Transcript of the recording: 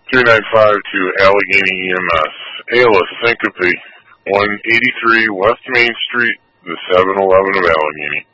395 to Allegheny EMS. ALS syncope, 183 West Main Street, the 7-Eleven of Allegheny.